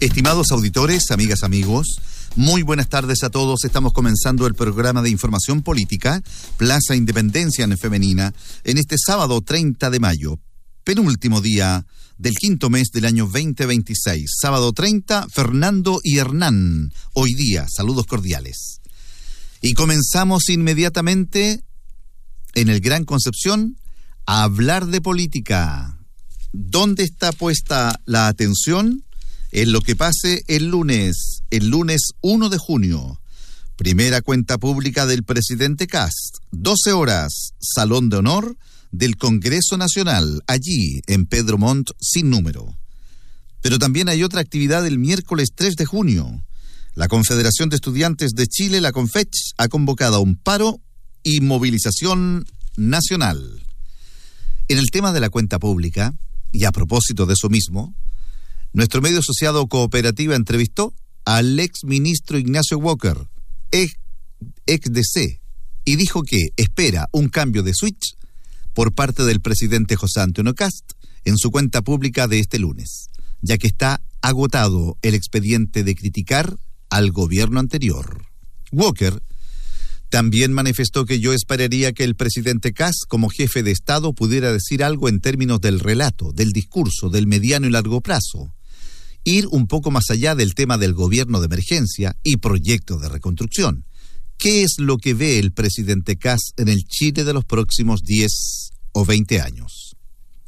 Estimados auditores, amigas, amigos, muy buenas tardes a todos. Estamos comenzando el programa de información política, Plaza Independencia en Femenina, en este sábado 30 de mayo, penúltimo día del quinto mes del año 2026. Sábado 30, Fernando y Hernán, hoy día, saludos cordiales. Y comenzamos inmediatamente en el Gran Concepción a hablar de política. ¿Dónde está puesta la atención? En lo que pase el lunes 1 de junio. Primera cuenta pública del presidente Kast, 12 horas, Salón de Honor del Congreso Nacional, allí en Pedro Montt sin número. Pero también hay otra actividad el miércoles 3 de junio. La Confederación de Estudiantes de Chile, la CONFECH, ha convocado a un paro y movilización nacional. En el tema de la cuenta pública, y a propósito de eso mismo, nuestro medio asociado Cooperativa entrevistó al ex ministro Ignacio Walker, ex DC, y dijo que espera un cambio de switch por parte del presidente José Antonio Kast en su cuenta pública de este lunes, ya que está agotado el expediente de criticar al gobierno anterior. Walker también manifestó que yo esperaría que el presidente Kast, como jefe de Estado, pudiera decir algo en términos del relato, del discurso, del mediano y largo plazo. Ir un poco más allá del tema del gobierno de emergencia y proyecto de reconstrucción. ¿Qué es lo que ve el presidente Kast en el Chile de los próximos 10 o 20 años?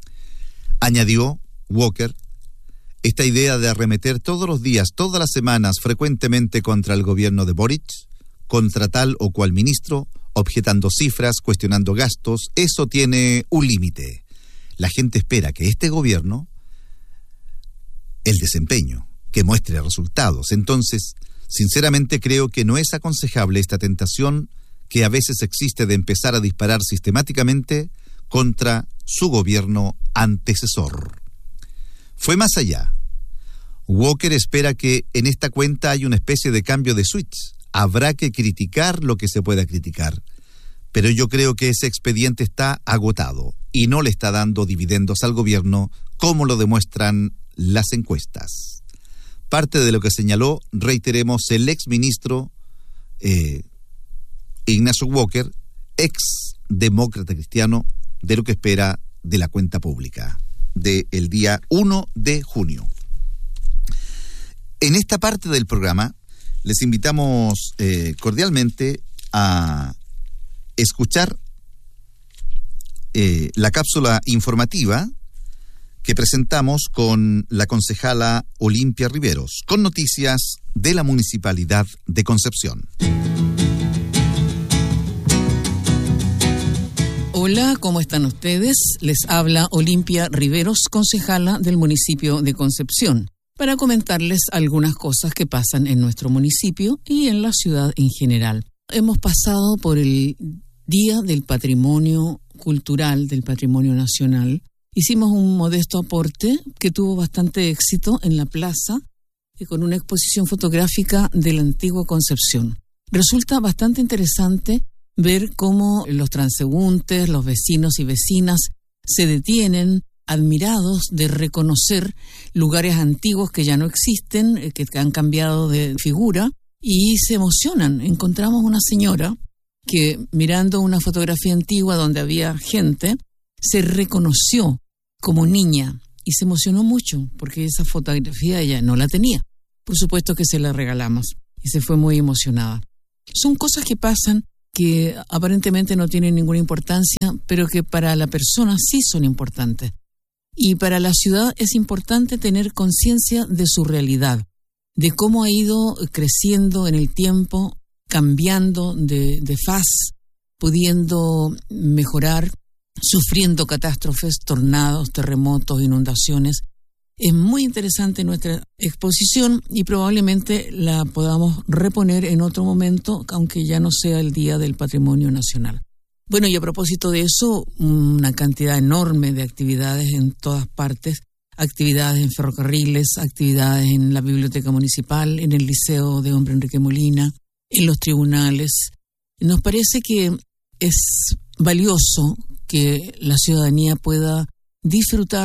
Añadió Walker, esta idea de arremeter todos los días, todas las semanas, frecuentemente contra el gobierno de Boric, contra tal o cual ministro, objetando cifras, cuestionando gastos, eso tiene un límite. La gente espera que este gobierno, el desempeño, que muestre resultados. Entonces, sinceramente creo que no es aconsejable esta tentación que a veces existe de empezar a disparar sistemáticamente contra su gobierno antecesor. Fue más allá. Walker espera que en esta cuenta haya una especie de cambio de switch. Habrá que criticar lo que se pueda criticar, pero yo creo que ese expediente está agotado y no le está dando dividendos al gobierno como lo demuestran las encuestas. Parte de lo que señaló, reiteremos, el ex ministro Ignacio Walker, ex demócrata cristiano, de lo que espera de la cuenta pública del día 1 de junio. En esta parte del programa les invitamos cordialmente a escuchar la cápsula informativa que presentamos con la concejala Olimpia Riveros, con noticias de la Municipalidad de Concepción. Hola, ¿cómo están ustedes? Les habla Olimpia Riveros, concejala del municipio de Concepción, para comentarles algunas cosas que pasan en nuestro municipio y en la ciudad en general. Hemos pasado por el Día del Patrimonio Cultural, del Patrimonio Nacional. Hicimos un modesto aporte que tuvo bastante éxito en la plaza con una exposición fotográfica de la antigua Concepción. Resulta bastante interesante ver cómo los transeúntes, los vecinos y vecinas se detienen admirados de reconocer lugares antiguos que ya no existen, que han cambiado de figura y se emocionan. Encontramos una señora que mirando una fotografía antigua donde había gente, se reconoció como niña y se emocionó mucho porque esa fotografía ella no la tenía. Por supuesto que se la regalamos y se fue muy emocionada. Son cosas que pasan que aparentemente no tienen ninguna importancia, pero que para la persona sí son importantes. Y para la ciudad es importante tener conciencia de su realidad, de cómo ha ido creciendo en el tiempo, cambiando de faz, pudiendo mejorar, sufriendo catástrofes, tornados, terremotos, inundaciones. Es muy interesante nuestra exposición y probablemente la podamos reponer en otro momento, aunque ya no sea el Día del Patrimonio Nacional. Bueno, y a propósito de eso, una cantidad enorme de actividades en todas partes, actividades en ferrocarriles, actividades en la Biblioteca Municipal, en el Liceo de Hombre Enrique Molina, en los tribunales. Nos parece que es valioso que la ciudadanía pueda disfrutar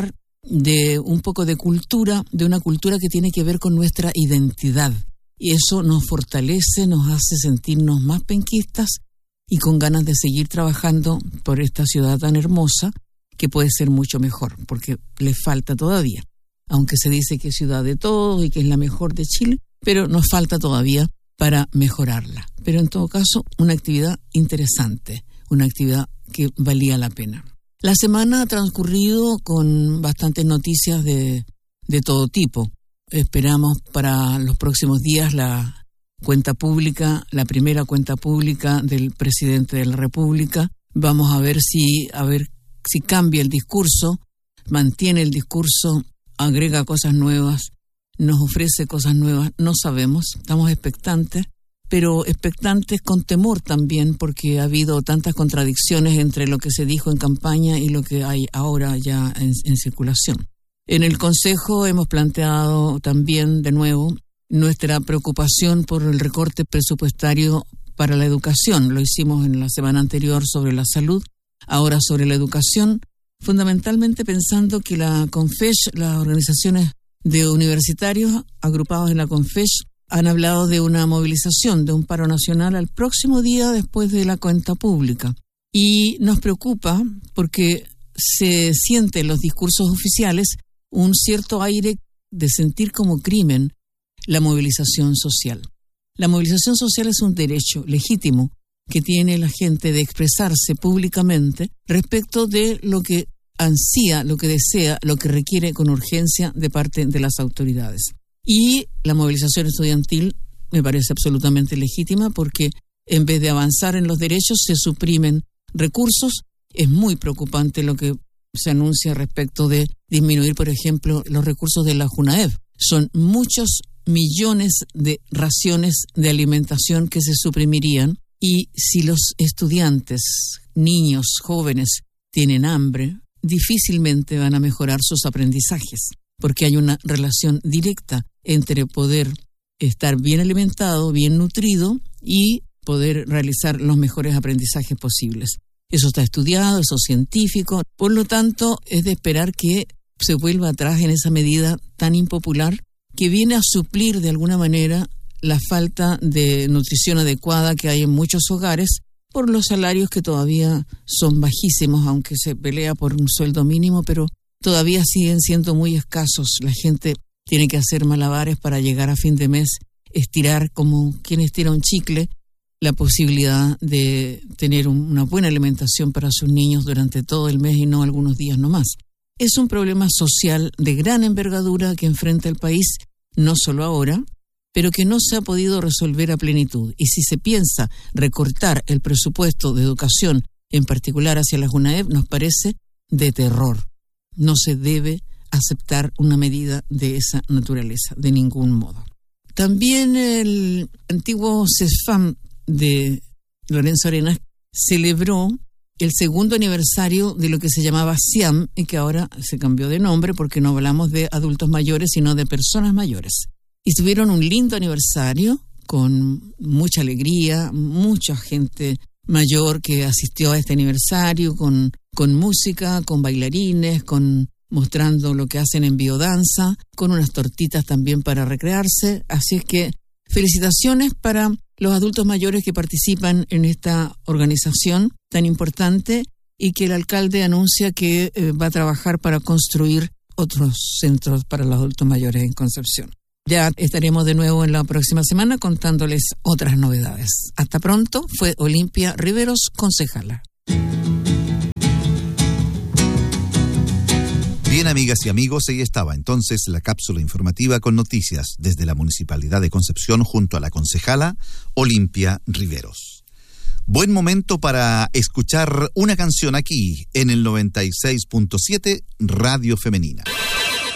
de un poco de cultura, de una cultura que tiene que ver con nuestra identidad. Y eso nos fortalece, nos hace sentirnos más penquistas y con ganas de seguir trabajando por esta ciudad tan hermosa que puede ser mucho mejor, porque le falta todavía. Aunque se dice que es ciudad de todos y que es la mejor de Chile, pero nos falta todavía para mejorarla. Pero en todo caso, una actividad interesante, una actividad que valía la pena. La semana ha transcurrido con bastantes noticias de todo tipo. Esperamos para los próximos días la cuenta pública, la primera cuenta pública del presidente de la República. Vamos a ver si cambia el discurso, mantiene el discurso, agrega cosas nuevas, nos ofrece cosas nuevas, no sabemos, estamos expectantes, pero expectantes con temor también, porque ha habido tantas contradicciones entre lo que se dijo en campaña y lo que hay ahora ya en circulación. En el Consejo hemos planteado también de nuevo nuestra preocupación por el recorte presupuestario para la educación. Lo hicimos en la semana anterior sobre la salud, ahora sobre la educación, fundamentalmente pensando que la CONFESH, las organizaciones de universitarios agrupados en la CONFESH, han hablado de una movilización, de un paro nacional al próximo día después de la cuenta pública. Y nos preocupa porque se siente en los discursos oficiales un cierto aire de sentir como crimen la movilización social. La movilización social es un derecho legítimo que tiene la gente de expresarse públicamente respecto de lo que ansía, lo que desea, lo que requiere con urgencia de parte de las autoridades. Y la movilización estudiantil me parece absolutamente legítima porque en vez de avanzar en los derechos se suprimen recursos. Es muy preocupante lo que se anuncia respecto de disminuir, por ejemplo, los recursos de la JUNAEV. Son muchos millones de raciones de alimentación que se suprimirían, y si los estudiantes, niños, jóvenes, tienen hambre, difícilmente van a mejorar sus aprendizajes, porque hay una relación directa entre poder estar bien alimentado, bien nutrido y poder realizar los mejores aprendizajes posibles. Eso está estudiado, eso es científico. Por lo tanto, es de esperar que se vuelva atrás en esa medida tan impopular que viene a suplir de alguna manera la falta de nutrición adecuada que hay en muchos hogares por los salarios que todavía son bajísimos, aunque se pelea por un sueldo mínimo, pero todavía siguen siendo muy escasos. La gente tiene que hacer malabares para llegar a fin de mes, estirar como quien estira un chicle, la posibilidad de tener una buena alimentación para sus niños durante todo el mes y no algunos días nomás. Es un problema social de gran envergadura que enfrenta el país, no solo ahora, pero que no se ha podido resolver a plenitud. Y si se piensa recortar el presupuesto de educación, en particular hacia la JUNAEV, nos parece de terror. No se debe aceptar una medida de esa naturaleza, de ningún modo. También el antiguo CESFAM de Lorenzo Arenas celebró el segundo aniversario de lo que se llamaba SIAM y que ahora se cambió de nombre porque no hablamos de adultos mayores, sino de personas mayores. Y tuvieron un lindo aniversario con mucha alegría, mucha gente mayor que asistió a este aniversario con música, con bailarines, mostrando lo que hacen en biodanza, con unas tortitas también para recrearse. Así es que felicitaciones para los adultos mayores que participan en esta organización tan importante y que el alcalde anuncia que va a trabajar para construir otros centros para los adultos mayores en Concepción. Ya estaremos de nuevo en la próxima semana contándoles otras novedades. Hasta pronto, fue Olimpia Riveros, concejala. Bien, amigas y amigos, ahí estaba entonces la cápsula informativa con noticias desde la Municipalidad de Concepción junto a la concejala Olimpia Riveros. Buen momento para escuchar una canción aquí en el 96.7 Radio Femenina.